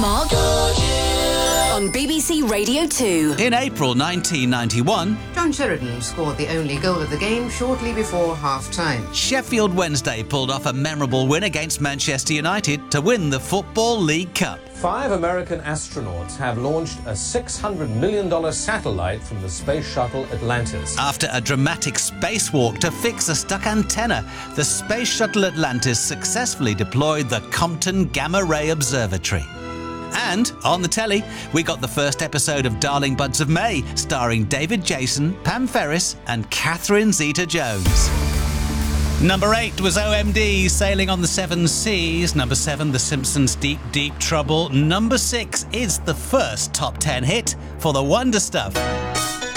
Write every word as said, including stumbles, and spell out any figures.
Mark on B B C Radio two. In April nineteen ninety-one, John Sheridan scored the only goal of the game shortly before half-time. Sheffield Wednesday pulled off a memorable win against Manchester United to win the Football League Cup. Five American astronauts have launched a six hundred million dollars satellite from the space shuttle Atlantis. After a dramatic spacewalk to fix a stuck antenna, the space shuttle Atlantis successfully deployed the Compton Gamma Ray Observatory. And on the telly, we got the first episode of Darling Buds of May, starring David Jason, Pam Ferris and Catherine Zeta-Jones. Number eight was O M D, Sailing on the Seven Seas. Number seven, The Simpsons' Deep, Deep Trouble. Number six is the first top ten hit for The Wonder Stuff.